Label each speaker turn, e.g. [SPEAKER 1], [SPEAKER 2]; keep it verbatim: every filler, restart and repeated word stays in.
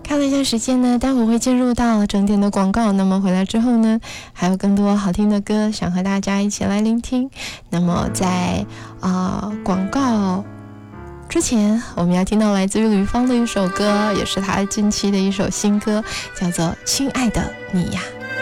[SPEAKER 1] 看了一下时间呢，待会儿会进入到整点的广告。那么回来之后呢，还有更多好听的歌想和大家一起来聆听。那么在啊、呃、广告之前，我们要听到来自于吕方的一首歌，也是他近期的一首新歌，叫做《亲爱的你呀》。